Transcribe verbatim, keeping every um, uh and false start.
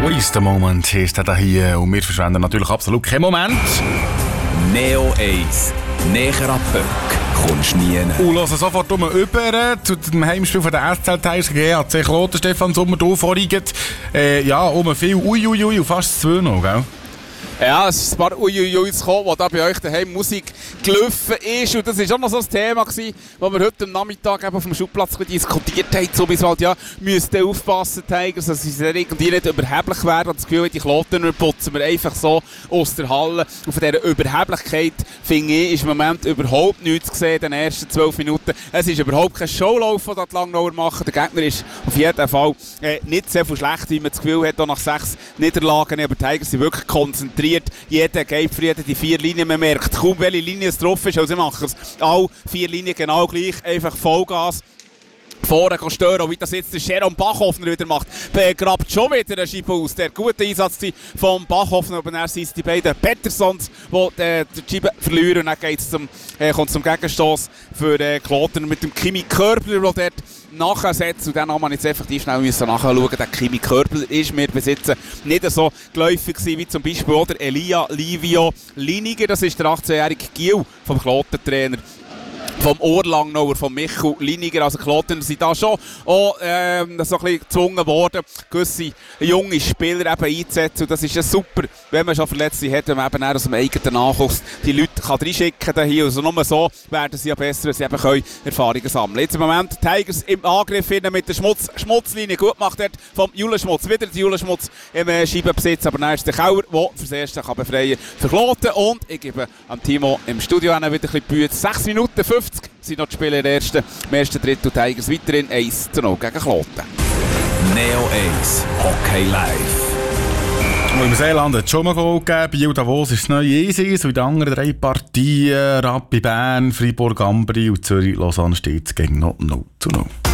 Waste a Moment ist da hier und wir verschwenden natürlich absolut keinen Moment. Neo eins. Näher an Böck kommst du nie. Und hören sofort um über zu dem Heimspiel von der S C L Tigers G A C Kloten. Stefan Sommer, du vorhin. Äh, ja, um viel Uiuiui ui, ui, fast zwei noch, gell? Ja, es ist ein paar Uiuiui gekommen, wo da bei euch daheim Musik gelaufen ist. Und das war auch noch so ein Thema, das wir heute am Nachmittag auf dem Schulplatz diskutiert haben. So bis halt, ja, müsst ihr aufpassen, Tigers, dass sie irgendwie nicht überheblich werden. Und das Gefühl, die Kloten putzen wir einfach so aus der Halle. Und von dieser Überheblichkeit, finde ich, ist im Moment überhaupt nichts zu sehen in den ersten zwölf Minuten. Es ist überhaupt kein Showlauf, das die Langnauer machen. Der Gegner ist auf jeden Fall äh, nicht sehr viel schlecht, wie man das Gefühl hat, auch nach sechs Niederlagen. Aber die Tigers sind wirklich konzentriert. Jeder geht für jeden die vier Linien. Man merkt kaum, welche Linie es drauf ist. Also sie machen es alle vier Linien genau gleich. Einfach Vollgas. Vorne kann stören, wie das jetzt der Sharon Bachhoffner wieder macht. Begrabt schon wieder einen Scheibe aus. Der gute Einsatz von Bachhoffner, aber dann sind es die beiden Petersons, die äh, die Scheibe verlieren. Und dann geht's zum, äh, kommt es zum Gegenstoss für äh, Kloten mit dem Kimi Körbler, der dort nachsetzt. Und dann haben wir jetzt effektiv schnell müssen nachschauen. Der Kimi Körbler ist mir bis jetzt nicht so geläufig gewesen, wie zum Beispiel oder Elia Livio Liniger. Das ist der achtzehnjährige Gil vom Kloten-Trainer. Vom Ohrlangnauer, von Michael Liniger, also Kloten sind da schon auch, ähm, so ein bisschen gezwungen worden, gewisse junge Spieler eben einzusetzen. Und das ist ja super, wenn man schon Verletzte hat, wenn man eben aus dem eigenen Nachwuchs die Leute kann reinschicken kann. Also nur so werden sie ja besser, wenn sie eben können Erfahrungen sammeln. Jetzt im Moment Tigers im Angriff mit der Schmutz, Schmutzlinie. Gut macht dort vom Julen Schmutz. Wieder der Julen Schmutz im äh, Scheibenbesitz, aber dann ist der Kauer, der fürs Erste kann befreien für Kloten. Und ich gebe am Timo im Studio wieder ein bisschen Bühne. sechs Minuten fünfzig sind noch die Spieler im ersten, im ersten Drittel. Tigers weiterhin eins zu null gegen Kloten. Neo eins Hockey Live. Und im Seeland hat es schon mal Goal gegeben. Bei Davos ist es neu easy. So in den anderen drei Partien, Rappi Bern, Fribourg Ambri und Zürich Lausanne steht es gegen null zu null.